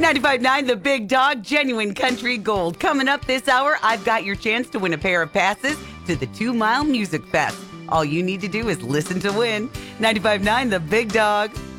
95.9 The Big Dog, genuine country gold. Coming up this hour, I've got your chance to win a pair of passes to the 2 Mile Music Fest. All you need to do is listen to win. 95.9 The Big Dog.